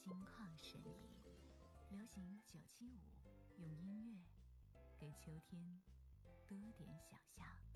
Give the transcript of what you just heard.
心旷神怡。流行975，用音乐给秋天多点想象。